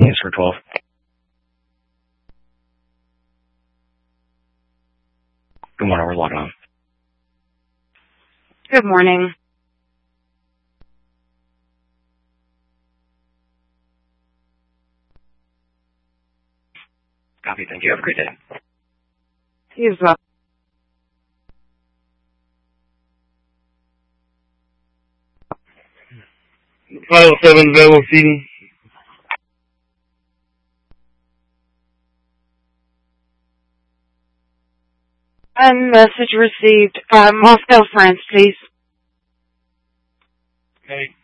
Answer 12. Good morning, we're logging on. Good morning. Copy, thank you. Have a great day. You as well. 507 Velo City. Message received. Moscow, France, please. Okay.